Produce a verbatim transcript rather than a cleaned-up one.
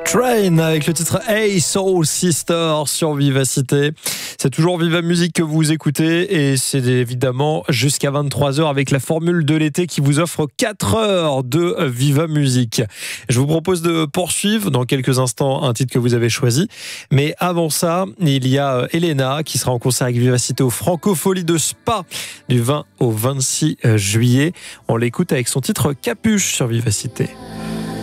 Train avec le titre Hey Soul Sister sur Vivacité. C'est toujours Viva Musique que vous écoutez et c'est évidemment jusqu'à vingt-trois heures avec la formule de l'été qui vous offre quatre heures de Viva Musique. Je vous propose de poursuivre dans quelques instants un titre que vous avez choisi. Mais avant ça, il y a Elena qui sera en concert avec Vivacité au Francofolie de Spa du vingt au vingt-six juillet. On l'écoute avec son titre Capuche sur Vivacité.